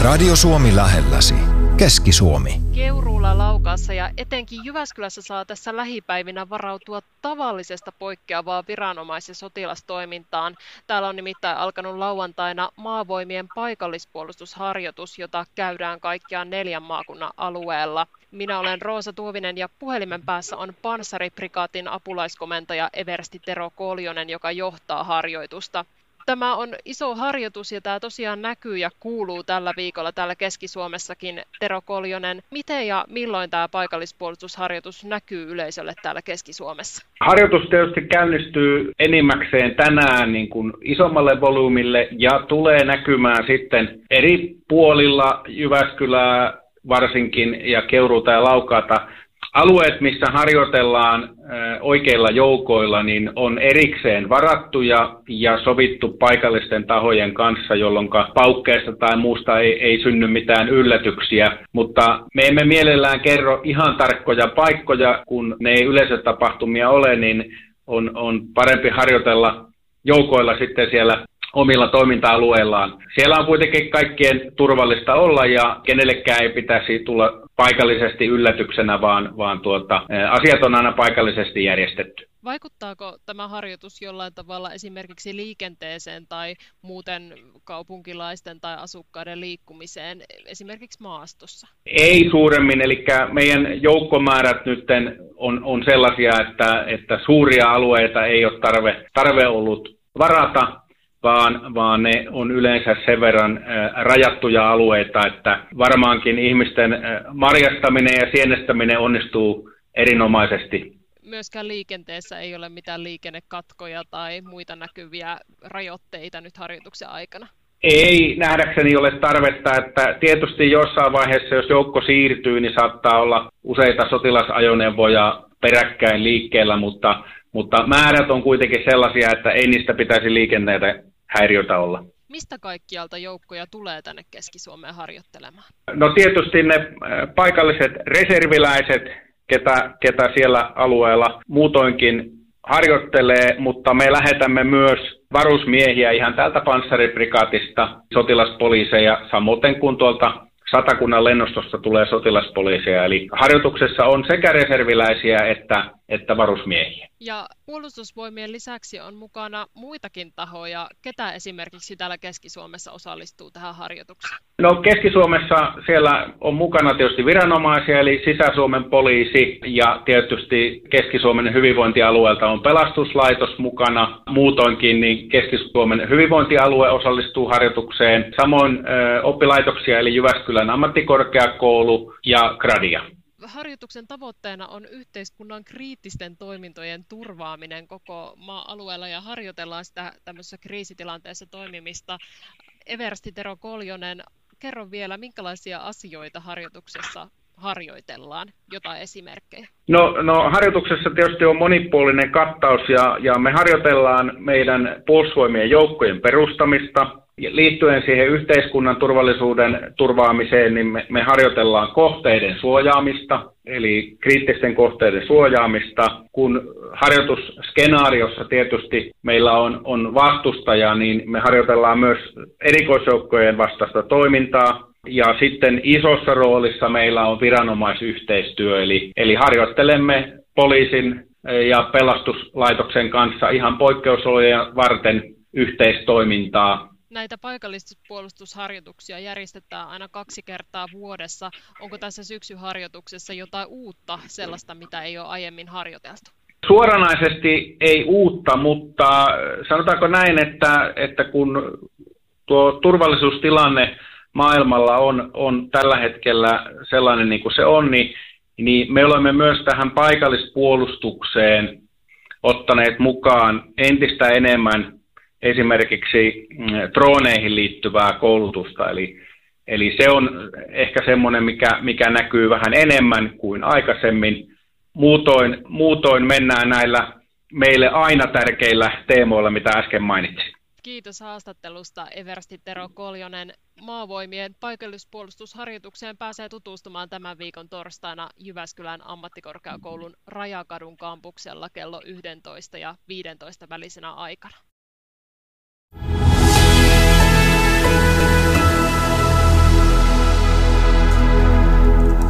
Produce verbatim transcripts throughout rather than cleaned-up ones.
Radio Suomi lähelläsi. Keski-Suomi. Keuruulla, Laukaassa ja etenkin Jyväskylässä saa tässä lähipäivinä varautua tavallisesta poikkeavaa viranomais- ja sotilastoimintaan. Täällä on nimittäin alkanut lauantaina Maavoimien paikallispuolustusharjoitus, jota käydään kaikkiaan neljän maakunnan alueella. Minä olen Roosa Tuovinen ja puhelimen päässä on Panssariprikaatin apulaiskomentaja Eversti Tero Koljonen, joka johtaa harjoitusta. Tämä on iso harjoitus ja tämä tosiaan näkyy ja kuuluu tällä viikolla täällä Keski-Suomessakin. Tero Koljonen, miten ja milloin tämä paikallispuolustusharjoitus näkyy yleisölle täällä Keski-Suomessa? Harjoitus tietysti käynnistyy enimmäkseen tänään niin kuin isommalle volyymille ja tulee näkymään sitten eri puolilla Jyväskylää varsinkin ja Keuruuta ja Laukaata. Alueet, missä harjoitellaan oikeilla joukoilla, niin on erikseen varattuja ja sovittu paikallisten tahojen kanssa, jolloin paukkeesta tai muusta ei, ei synny mitään yllätyksiä. Mutta me emme mielellään kerro ihan tarkkoja paikkoja, kun ne ei yleisötapahtumia ole, niin on, on parempi harjoitella joukoilla sitten siellä omilla toiminta-alueillaan. Siellä on kuitenkin kaikkien turvallista olla ja kenellekään ei pitäisi tulla paikallisesti yllätyksenä, vaan, vaan tuota, asiat on aina paikallisesti järjestetty. Vaikuttaako tämä harjoitus jollain tavalla esimerkiksi liikenteeseen tai muuten kaupunkilaisten tai asukkaiden liikkumiseen esimerkiksi maastossa? Ei suuremmin, eli meidän joukkomäärät nyt on, on sellaisia, että, että suuria alueita ei ole tarve, tarve ollut varata. Vaan, vaan ne on yleensä sen verran ä, rajattuja alueita, että varmaankin ihmisten ä, marjastaminen ja sienestäminen onnistuu erinomaisesti. Myöskään liikenteessä ei ole mitään liikennekatkoja tai muita näkyviä rajoitteita nyt harjoituksen aikana? Ei nähdäkseni ole tarvetta, että tietysti jossain vaiheessa, jos joukko siirtyy, niin saattaa olla useita sotilasajoneuvoja peräkkäin liikkeellä, mutta Mutta määrät on kuitenkin sellaisia, että ei niistä pitäisi liikenteitä häiriötä olla. Mistä kaikkialta joukkoja tulee tänne Keski-Suomeen harjoittelemaan? No tietysti ne paikalliset reserviläiset, ketä, ketä siellä alueella muutoinkin harjoittelee, mutta me lähetämme myös varusmiehiä ihan täältä Panssariprikaatista, sotilaspoliiseja, samoin kuin tuolta Satakunnan lennostosta tulee sotilaspoliiseja, eli harjoituksessa on sekä reserviläisiä että, että varusmiehiä. Ja puolustusvoimien lisäksi on mukana muitakin tahoja. Ketä esimerkiksi täällä Keski-Suomessa osallistuu tähän harjoitukseen? No Keski-Suomessa siellä on mukana tietysti viranomaisia, eli Sisä-Suomen poliisi ja tietysti Keski-Suomen hyvinvointialueelta on pelastuslaitos mukana. Muutoinkin niin Keski-Suomen hyvinvointialue osallistuu harjoitukseen, samoin ö, oppilaitoksia eli Jyväskylän ammattikorkeakoulu ja Gradia. Harjoituksen tavoitteena on yhteiskunnan kriittisten toimintojen turvaaminen koko maa-alueella ja harjoitellaan sitä tämmöisessä kriisitilanteessa toimimista. Eversti Tero Koljonen, kerro vielä, minkälaisia asioita harjoituksessa harjoitellaan, jotain esimerkkejä? No, no harjoituksessa tietysti on monipuolinen kattaus ja, ja me harjoitellaan meidän puolustusvoimien joukkojen perustamista. Liittyen siihen yhteiskunnan turvallisuuden turvaamiseen, niin me, me harjoitellaan kohteiden suojaamista, eli kriittisten kohteiden suojaamista. Kun harjoitusskenaariossa tietysti meillä on, on vastustaja, niin me harjoitellaan myös erikoisjoukkojen vastaista toimintaa. Ja sitten isossa roolissa meillä on viranomaisyhteistyö, eli, eli harjoittelemme poliisin ja pelastuslaitoksen kanssa ihan poikkeusolojen varten yhteistoimintaa. Näitä paikallispuolustusharjoituksia järjestetään aina kaksi kertaa vuodessa. Onko tässä syksyharjoituksessa jotain uutta, sellaista, mitä ei ole aiemmin harjoiteltu? Suoranaisesti ei uutta, mutta sanotaanko näin, että, että kun tuo turvallisuustilanne maailmalla on, on tällä hetkellä sellainen niin kuin se on, niin, niin me olemme myös tähän paikallispuolustukseen ottaneet mukaan entistä enemmän esimerkiksi drooneihin liittyvää koulutusta, eli, eli se on ehkä semmoinen, mikä, mikä näkyy vähän enemmän kuin aikaisemmin. Muutoin, muutoin mennään näillä meille aina tärkeillä teemoilla, mitä äsken mainitsin. Kiitos haastattelusta, Eversti Tero Koljonen. Maavoimien paikallispuolustusharjoitukseen pääsee tutustumaan tämän viikon torstaina Jyväskylän ammattikorkeakoulun Rajakadun kampuksella kello yksitoista ja viisitoista välisenä aikana.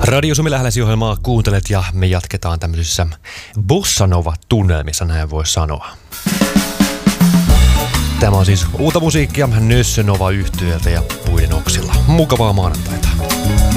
Radio Suomi Lähelläsi-ohjelmaa kuuntelet ja me jatketaan tämmöisissä bossanova-tunnelmissa, näin voi sanoa. Tämä on siis uutta musiikkia Nössönova-yhtyöltä ja Puiden oksilla. Mukavaa maanantaita.